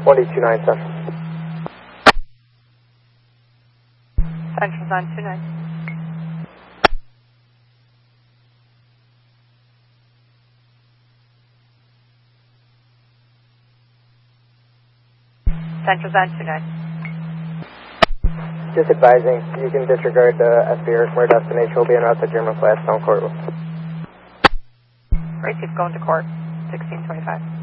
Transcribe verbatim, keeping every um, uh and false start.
one two nine Central. Central's on two nine. Central's on two nine. Just advising, you can disregard the S B R where destination will be en route to German Flatstone Court. Receive going to court, sixteen twenty-five.